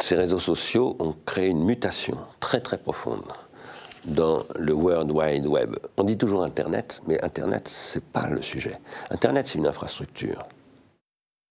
ces réseaux sociaux ont créé une mutation très très profonde dans le World Wide Web. On dit toujours Internet, mais Internet, c'est pas le sujet. Internet, c'est une infrastructure.